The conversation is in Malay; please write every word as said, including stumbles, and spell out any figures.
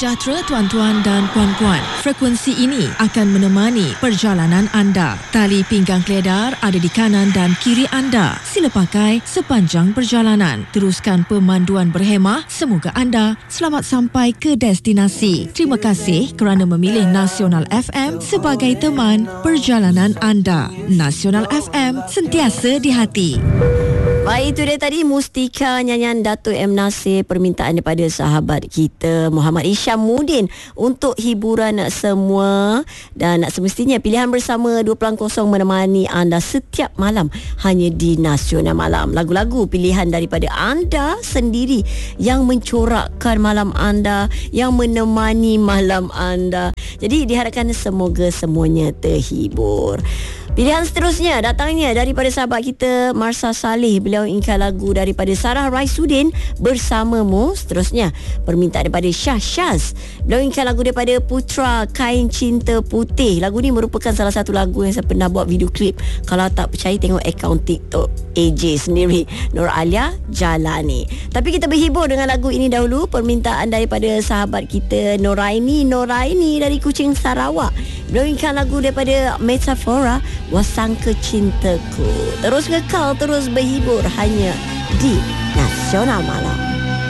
sejahtera tuan-tuan dan puan-puan. Frekuensi ini akan menemani perjalanan anda. Tali pinggang keledar ada di kanan dan kiri anda. Sila pakai sepanjang perjalanan. Teruskan pemanduan berhemah. Semoga anda selamat sampai ke destinasi. Terima kasih kerana memilih Nasional F M sebagai teman perjalanan anda. Nasional F M, sentiasa di hati. Baik, itu dia tadi Mustika, nyanyian Dato' M. Nasir, permintaan daripada sahabat kita Muhammad Isyamuddin untuk hiburan semua. Dan semestinya pilihan bersama dua pelang kosong menemani anda setiap malam hanya di Nasional Malam. Lagu-lagu pilihan daripada anda sendiri yang mencorakkan malam anda, yang menemani malam anda. Jadi diharapkan semoga semuanya terhibur. Pilihan seterusnya datangnya daripada sahabat kita Marsa Saleh. Beliau inginkan lagu daripada Sarah Raisuddin, Bersamamu. Seterusnya permintaan daripada Syah Syaz. Beliau inginkan lagu daripada Putra, Kain Cinta Putih. Lagu ni merupakan salah satu lagu yang saya pernah buat video klip. Kalau tak percaya, tengok akaun TikTok A J sendiri, Nur Alia Jalani. Tapi kita berhibur dengan lagu ini dahulu. Permintaan daripada sahabat kita Noraini Noraini dari Kuching, Sarawak. Beliau inginkan lagu daripada Metafora, Wasangka Cintaku. Terus kekal, terus berhibur hanya di Nasional Malam.